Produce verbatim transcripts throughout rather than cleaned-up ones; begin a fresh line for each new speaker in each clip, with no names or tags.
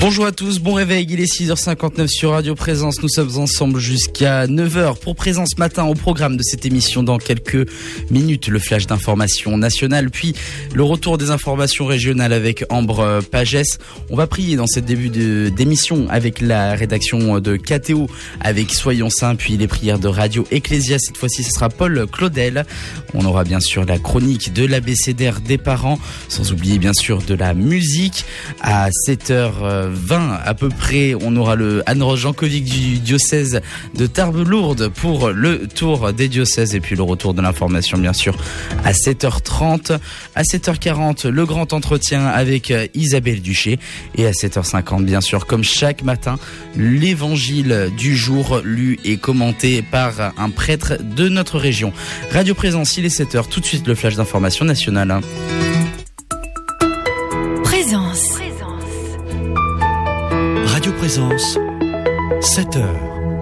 Bonjour à tous, bon réveil, il est six heures cinquante-neuf sur Radio Présence. Nous sommes ensemble jusqu'à neuf heures pour Présence Matin au programme de cette émission. Dans quelques minutes, le flash d'information nationale, puis le retour des informations régionales avec Ambre Pagès. On va prier dans ce début de, d'émission avec la rédaction de K T O, avec Soyons Saints, puis les prières de Radio Ecclésia. Cette fois-ci, ce sera Paul Claudel. On aura bien sûr la chronique de l'abécédaire des parents, sans oublier bien sûr de la musique. À sept heures vingt à peu près, on aura le Anne-Rose Jankovic du diocèse de Tarbes-Lourdes pour le tour des diocèses et puis le retour de l'information bien sûr à sept heures trente. À sept heures quarante, le grand entretien avec Isabelle Duché et à sept heures cinquante bien sûr, comme chaque matin, l'évangile du jour lu et commenté par un prêtre de notre région. Radio Présence, il est sept heures, tout de suite le flash d'information nationale.
Présence.
Radio Présence, sept heures.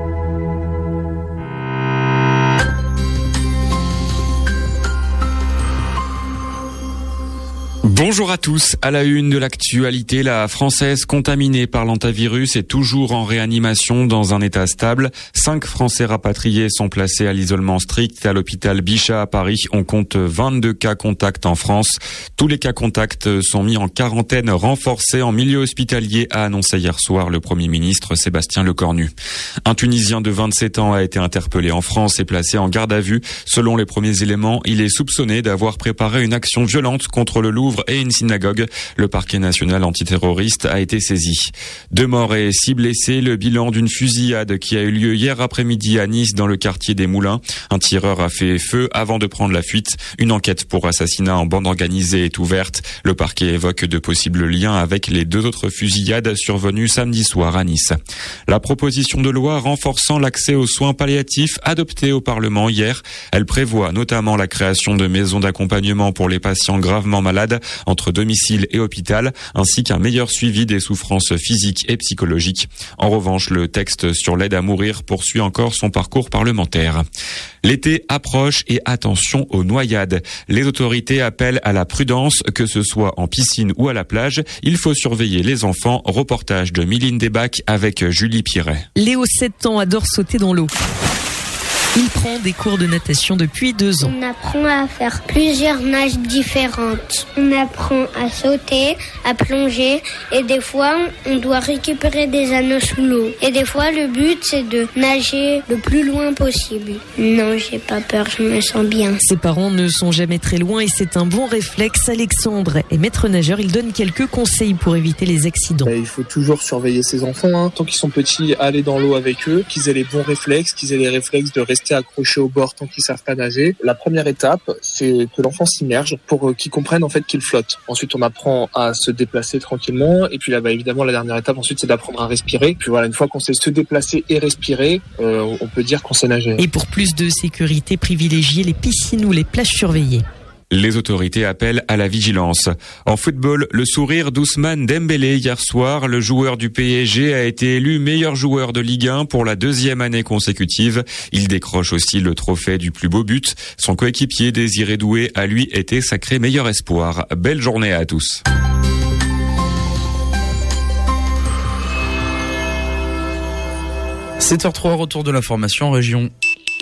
Bonjour à tous. À la une de l'actualité, la Française contaminée par l'hantavirus est toujours en réanimation dans un état stable. Cinq Français rapatriés sont placés à l'isolement strict à l'hôpital Bichat à Paris. On compte vingt-deux cas contacts en France. Tous les cas contacts sont mis en quarantaine renforcée en milieu hospitalier, a annoncé hier soir le Premier ministre Sébastien Lecornu. Un Tunisien de vingt-sept ans a été interpellé en France et placé en garde à vue. Selon les premiers éléments, il est soupçonné d'avoir préparé une action violente contre le Louvre et une synagogue. Le parquet national antiterroriste a été saisi. Deux morts et six blessés. Le bilan d'une fusillade qui a eu lieu hier après-midi à Nice dans le quartier des Moulins. Un tireur a fait feu avant de prendre la fuite. Une enquête pour assassinat en bande organisée est ouverte. Le parquet évoque de possibles liens avec les deux autres fusillades survenues samedi soir à Nice. La proposition de loi renforçant l'accès aux soins palliatifs adoptée au Parlement hier. Elle prévoit notamment la création de maisons d'accompagnement pour les patients gravement malades entre domicile et hôpital, ainsi qu'un meilleur suivi des souffrances physiques et psychologiques. En revanche, le texte sur l'aide à mourir poursuit encore son parcours parlementaire. L'été approche et attention aux noyades. Les autorités appellent à la prudence, que ce soit en piscine ou à la plage. Il faut surveiller les enfants. Reportage de Miline Desbacs avec Julie Piret.
Léo, sept ans, adore sauter dans l'eau. Il prend des cours de natation depuis deux ans.
On apprend à faire plusieurs nages différentes. On apprend à sauter, à plonger et des fois on doit récupérer des anneaux sous l'eau. Et des fois le but c'est de nager le plus loin possible. Non, j'ai pas peur, je me sens bien.
Ses parents ne sont jamais très loin et c'est un bon réflexe. Alexandre est maître nageur, il donne quelques conseils pour éviter les accidents.
Il faut toujours surveiller ses enfants, hein. Tant qu'ils sont petits, aller dans l'eau avec eux, qu'ils aient les bons réflexes, qu'ils aient les réflexes de rester accrochés au bord tant qu'ils savent pas nager. La première étape, c'est que l'enfant s'immerge pour qu'il comprenne en fait qu'il flotte. Ensuite, on apprend à se déplacer tranquillement et puis là, bah, évidemment, la dernière étape ensuite, c'est d'apprendre à respirer. Puis voilà, une fois qu'on sait se déplacer et respirer, euh, on peut dire qu'on sait nager.
Et pour plus de sécurité, privilégiez les piscines ou les plages surveillées.
Les autorités appellent à la vigilance. En football, le sourire d'Ousmane Dembélé hier soir, le joueur du P S G a été élu meilleur joueur de Ligue un pour la deuxième année consécutive. Il décroche aussi le trophée du plus beau but. Son coéquipier Désiré Doué a lui été sacré meilleur espoir. Belle journée à tous.
sept heures trois, retour de l'information en région.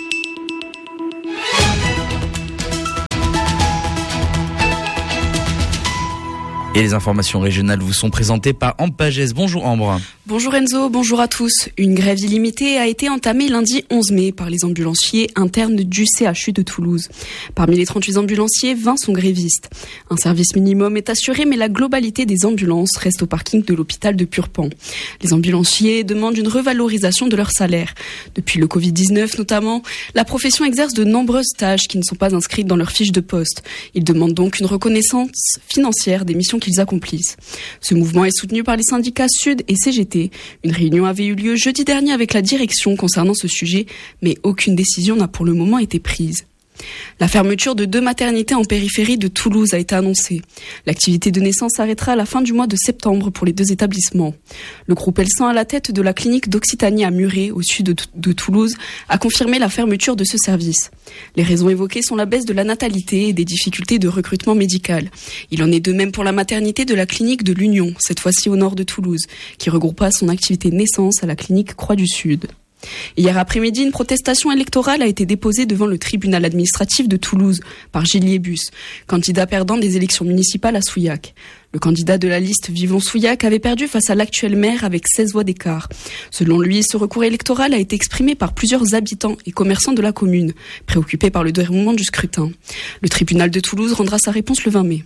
Et les informations régionales vous sont présentées par Ambre Pagès. Bonjour Ambre.
Bonjour Enzo, bonjour à tous. Une grève illimitée a été entamée lundi onze mai par les ambulanciers internes du C H U de Toulouse. Parmi les trente-huit ambulanciers, vingt sont grévistes. Un service minimum est assuré, mais la globalité des ambulances reste au parking de l'hôpital de Purpan. Les ambulanciers demandent une revalorisation de leur salaire. Depuis le covid dix-neuf notamment, la profession exerce de nombreuses tâches qui ne sont pas inscrites dans leur fiche de poste. Ils demandent donc une reconnaissance financière des missions qu'ils accomplissent. Ce mouvement est soutenu par les syndicats Sud et C G T. Une réunion avait eu lieu jeudi dernier avec la direction concernant ce sujet, mais aucune décision n'a pour le moment été prise. La fermeture de deux maternités en périphérie de Toulouse a été annoncée. L'activité de naissance s'arrêtera à la fin du mois de septembre pour les deux établissements. Le groupe Elsan, à la tête de la clinique d'Occitanie à Muret, au sud de, de Toulouse, a confirmé la fermeture de ce service. Les raisons évoquées sont la baisse de la natalité et des difficultés de recrutement médical. Il en est de même pour la maternité de la clinique de l'Union, cette fois-ci au nord de Toulouse, qui regroupera son activité naissance à la clinique Croix du Sud. Hier après-midi, une protestation électorale a été déposée devant le tribunal administratif de Toulouse par Gilles Liébus, candidat perdant des élections municipales à Souillac. Le candidat de la liste Vivons Souillac avait perdu face à l'actuel maire avec seize voix d'écart. Selon lui, ce recours électoral a été exprimé par plusieurs habitants et commerçants de la commune, préoccupés par le déroulement du scrutin. Le tribunal de Toulouse rendra sa réponse le vingt mai.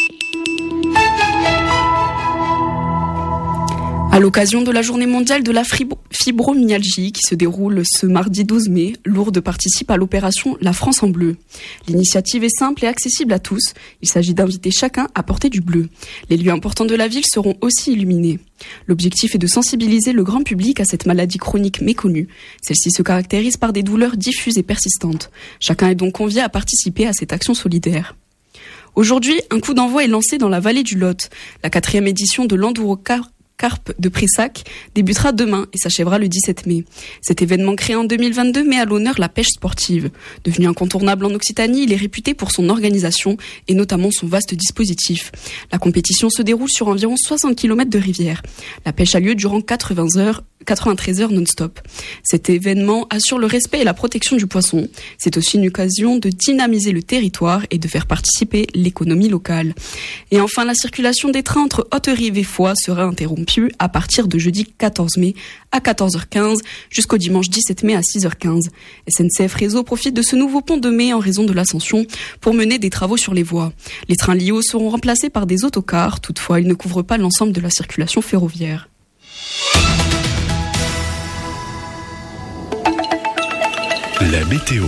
À l'occasion de la journée mondiale de la fibromyalgie qui se déroule ce mardi douze mai, Lourdes participe à l'opération La France en bleu. L'initiative est simple et accessible à tous. Il s'agit d'inviter chacun à porter du bleu. Les lieux importants de la ville seront aussi illuminés. L'objectif est de sensibiliser le grand public à cette maladie chronique méconnue. Celle-ci se caractérise par des douleurs diffuses et persistantes. Chacun est donc convié à participer à cette action solidaire. Aujourd'hui, un coup d'envoi est lancé dans la vallée du Lot. La quatrième édition de l'Endurocar Carpe de Pressac débutera demain et s'achèvera le dix-sept mai. Cet événement créé en deux mille vingt-deux met à l'honneur la pêche sportive. Devenu incontournable en Occitanie, il est réputé pour son organisation et notamment son vaste dispositif. La compétition se déroule sur environ soixante kilomètres de rivière. La pêche a lieu durant quatre-vingts heures, quatre-vingt-treize heures non-stop. Cet événement assure le respect et la protection du poisson. C'est aussi une occasion de dynamiser le territoire et de faire participer l'économie locale. Et enfin, la circulation des trains entre Haute-Rive et Foix sera interrompue à partir de jeudi quatorze mai à quatorze heures quinze jusqu'au dimanche dix-sept mai à six heures quinze. S N C F Réseau profite de ce nouveau pont de mai en raison de l'ascension pour mener des travaux sur les voies. Les trains L I O seront remplacés par des autocars, toutefois ils ne couvrent pas l'ensemble de la circulation ferroviaire.
La météo.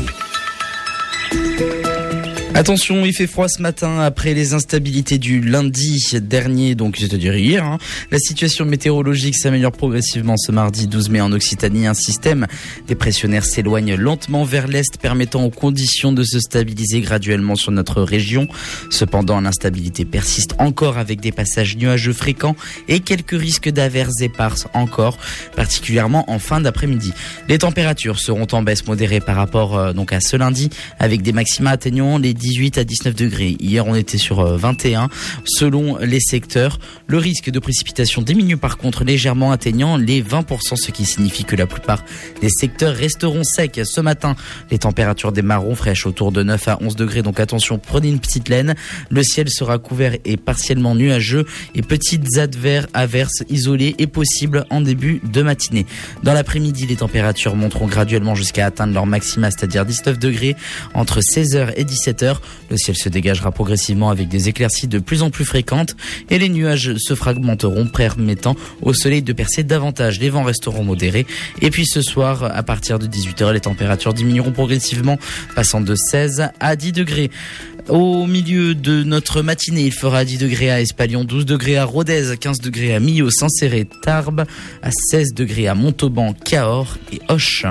Attention, il fait froid ce matin après les instabilités du lundi dernier, donc c'est-à-dire hier. Hein. La situation météorologique s'améliore progressivement ce mardi douze mai en Occitanie. Un système dépressionnaire s'éloigne lentement vers l'est, permettant aux conditions de se stabiliser graduellement sur notre région. Cependant, l'instabilité persiste encore avec des passages nuageux fréquents et quelques risques d'averses éparses encore, particulièrement en fin d'après-midi. Les températures seront en baisse modérée par rapport euh, donc à ce lundi, avec des maxima atteignant les dix-huit à dix-neuf degrés. Hier, on était sur vingt et un selon les secteurs. Le risque de précipitation diminue par contre légèrement, atteignant les vingt pour cent, ce qui signifie que la plupart des secteurs resteront secs. Ce matin, les températures démarreront fraîches autour de neuf à onze degrés. Donc attention, prenez une petite laine. Le ciel sera couvert et partiellement nuageux et petites adver- averses isolées est possible en début de matinée. Dans l'après-midi, les températures monteront graduellement jusqu'à atteindre leur maxima, c'est-à-dire dix-neuf degrés entre seize heures et dix-sept heures. Le ciel se dégagera progressivement avec des éclaircies de plus en plus fréquentes et les nuages se fragmenteront, permettant au soleil de percer davantage. Les vents resteront modérés. Et puis ce soir, à partir de dix-huit heures, les températures diminueront progressivement, passant de seize à dix degrés. Au milieu de notre matinée, il fera dix degrés à Espalion, douze degrés à Rodez, quinze degrés à Millau, Saint-Céré, Tarbes, à seize degrés à Montauban, Cahors et Auch.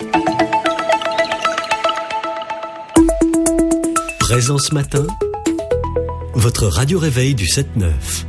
Présence matin, votre radio réveil du sept neuf.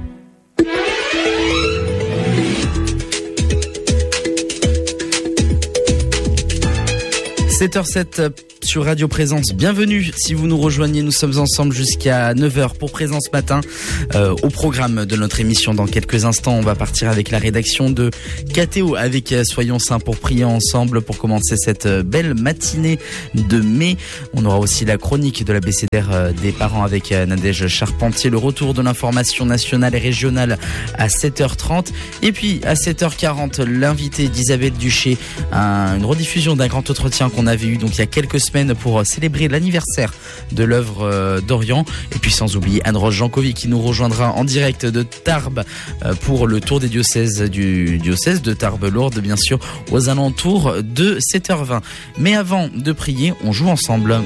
sept heures sept sur Radio Présence. Bienvenue si vous nous rejoignez. Nous sommes ensemble jusqu'à neuf heures pour Présence Matin. Euh, au programme de notre émission, dans quelques instants, on va partir avec la rédaction de K T O avec Soyons Saints pour prier ensemble pour commencer cette belle matinée de mai. On aura aussi la chronique de l'abécédaire des parents avec Nadège Charpentier, le retour de l'information nationale et régionale à sept heures trente. Et puis à sept heures quarante, l'invité d'Isabelle Duché, une rediffusion d'un grand entretien qu'on avait eu donc il y a quelques semaines pour célébrer l'anniversaire de l'œuvre d'Orient. Et puis sans oublier Anne-Rose Jancovi qui nous rejoindra en direct de Tarbes pour le tour des diocèses du diocèse de Tarbes-Lourdes, bien sûr, aux alentours de sept heures vingt. Mais avant de prier, on joue ensemble.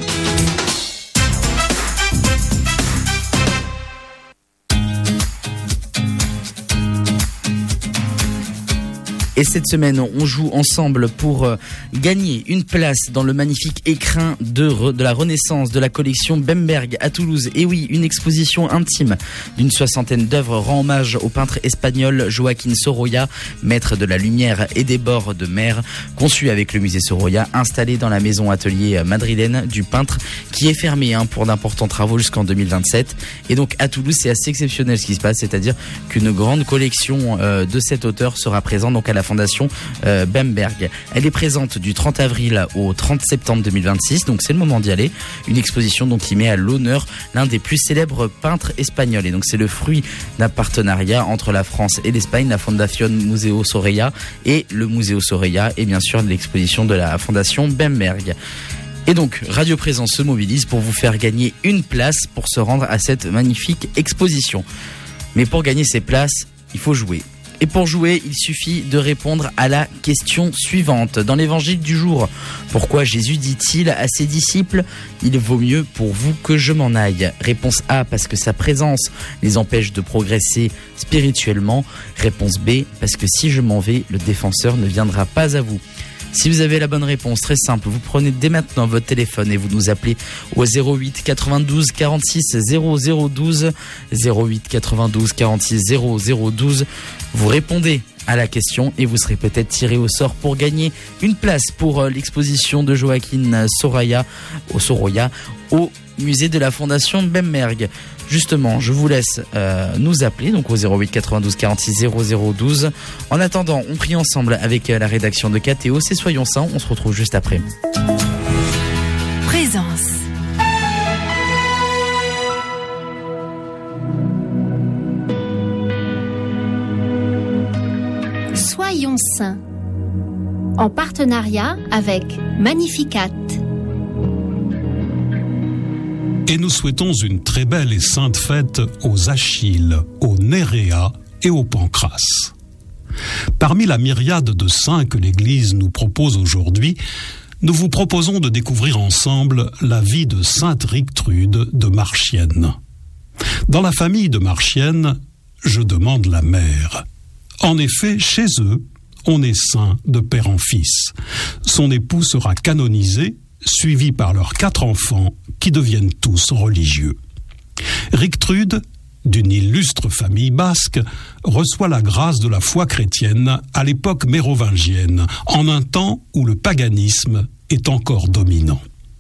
Et cette semaine, on joue ensemble pour euh, gagner une place dans le magnifique écrin de, re, de la Renaissance de la collection Bemberg à Toulouse. Et oui, une exposition intime d'une soixantaine d'œuvres rend hommage au peintre espagnol Joaquín Sorolla, maître de la lumière et des bords de mer, conçu avec le musée Sorolla, installé dans la maison atelier madrilène du peintre, qui est fermée hein, pour d'importants travaux jusqu'en deux mille vingt-sept. Et donc à Toulouse, c'est assez exceptionnel ce qui se passe, c'est-à-dire qu'une grande collection euh, de cet auteur sera présente donc à la fondation euh, Bemberg. Elle est présente du trente avril au trente septembre deux mille vingt-six, donc c'est le moment d'y aller. Une exposition donc qui met à l'honneur l'un des plus célèbres peintres espagnols. Et donc c'est le fruit d'un partenariat entre la France et l'Espagne, la Fundación Museo Sorolla et le Museo Sorolla, et bien sûr l'exposition de la fondation Bemberg. Et donc, Radio Présence se mobilise pour vous faire gagner une place pour se rendre à cette magnifique exposition. Mais pour gagner ces places, il faut jouer. Et pour jouer, il suffit de répondre à la question suivante. Dans l'évangile du jour, pourquoi Jésus dit-il à ses disciples « Il vaut mieux pour vous que je m'en aille ». Réponse A, parce que sa présence les empêche de progresser spirituellement. Réponse B, parce que si je m'en vais, le défenseur ne viendra pas à vous. Si vous avez la bonne réponse, très simple, vous prenez dès maintenant votre téléphone et vous nous appelez au zéro huit quatre-vingt-douze quarante-six zéro zéro douze, zéro huit quatre-vingt-douze quarante-six zéro zéro douze. Vous répondez à la question et vous serez peut-être tiré au sort pour gagner une place pour l'exposition de Joaquín Sorolla au Sorolla au musée de la Fondation Bemberg. Justement, je vous laisse euh, nous appeler donc au zéro huit quatre-vingt-douze quarante-six zéro zéro douze. En attendant, on prie ensemble avec la rédaction de K T O. C'est Soyons Saints, on se retrouve juste après.
Présence. Soyons Saints. En partenariat avec Magnificat.
Et nous souhaitons une très belle et sainte fête aux Achilles, aux Néréa et aux Pancrace. Parmi la myriade de saints que l'Église nous propose aujourd'hui, nous vous proposons de découvrir ensemble la vie de sainte Richtrude de Marchienne. Dans la famille de Marchienne, je demande la mère. En effet, chez eux, on est saint de père en fils. Son époux sera canonisé, suivi par leurs quatre enfants qui deviennent tous religieux. Richtrude, d'une illustre famille basque, reçoit la grâce de la foi chrétienne à l'époque mérovingienne, en un temps où le paganisme est encore dominant.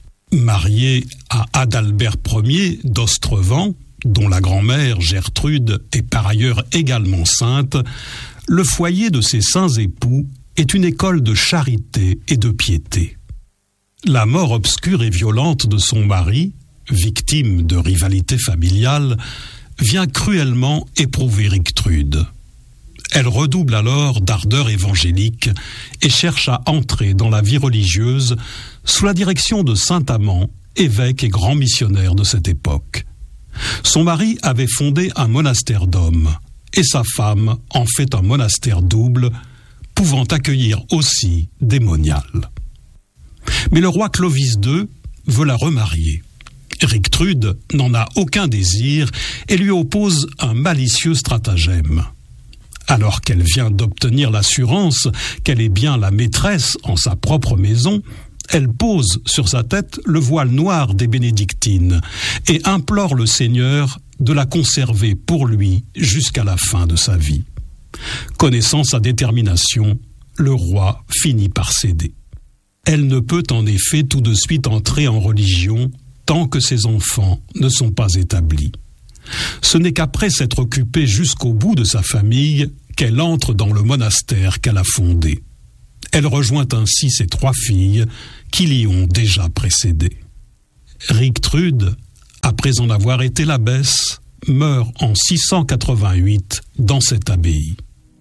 Mariée à Adalbert Ier d'Ostrevent, dont la grand-mère Gertrude est par ailleurs également sainte, le foyer de ces saints époux est une école de charité et de piété. La mort obscure et violente de son mari, victime de rivalité familiale, vient cruellement éprouver Richtrude. Elle redouble alors d'ardeur évangélique et cherche à entrer dans la vie religieuse sous la direction de saint Amand, évêque et grand missionnaire de cette époque. Son mari avait fondé un monastère d'hommes et sa femme en fait un monastère double, pouvant accueillir aussi des moniales. Mais le roi Clovis deux veut la remarier. Richtrude n'en a aucun désir et lui oppose un malicieux stratagème. Alors qu'elle vient d'obtenir l'assurance qu'elle est bien la maîtresse en sa propre maison, elle pose sur sa tête le voile noir des bénédictines et implore le Seigneur de la conserver pour lui jusqu'à la fin de sa vie. Connaissant sa détermination, le roi finit par céder. Elle ne peut en effet tout de suite entrer en religion tant que ses enfants ne sont pas établis. Ce n'est qu'après s'être occupée jusqu'au bout de sa famille qu'elle entre dans le monastère qu'elle a fondé. Elle rejoint ainsi ses trois filles qui l'y ont déjà précédée. Richtrude, après en avoir été l'abbesse, meurt en six cent quatre-vingt-huit dans cette abbaye.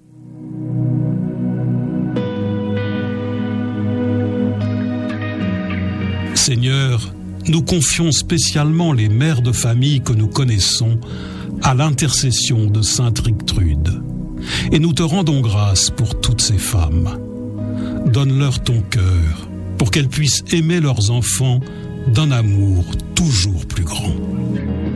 Seigneur, nous confions spécialement les mères de famille que nous connaissons à l'intercession de sainte Richtrude. Et nous te rendons grâce pour toutes ces femmes. Donne-leur ton cœur pour qu'elles puissent aimer leurs enfants d'un amour toujours plus grand.